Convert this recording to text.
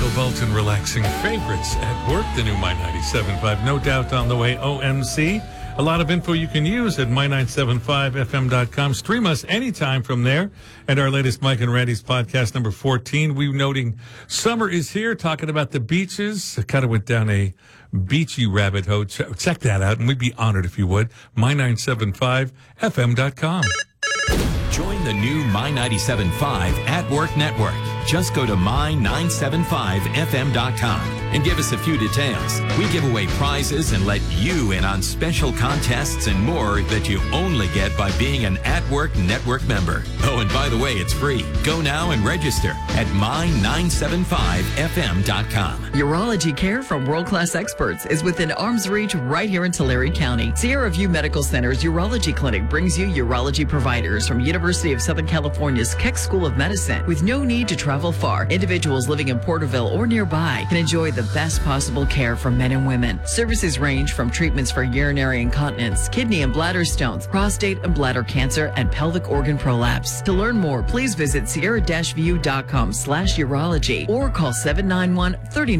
indulgent, relaxing favorites at work. The new My 97.5, no doubt on the way. OMC. A lot of info you can use at my975fm.com. Stream us anytime from there. And our latest Mike and Randy's podcast, number 14. We're noting summer is here, talking about the beaches. I kind of went down a beachy rabbit hole. Check that out, and we'd be honored if you would. My975fm.com. Join the new My 97.5 at Work Network. Just go to my975fm.com and give us a few details. We give away prizes and let you in on special contests and more that you only get by being an At Work Network member. Oh, and by the way, it's free. Go now and register at my975fm.com. Urology care from world-class experts is within arm's reach right here in Tulare County. Sierra View Medical Center's Urology Clinic brings you urology providers from University of Southern California's Keck School of Medicine. With no need to travel far, individuals living in Porterville or nearby can enjoy the best possible care for men and women. Services range from treatments for urinary incontinence, kidney and bladder stones, prostate and bladder cancer, and pelvic organ prolapse. To learn more, please visit sierra-view.com/urology or call 791-39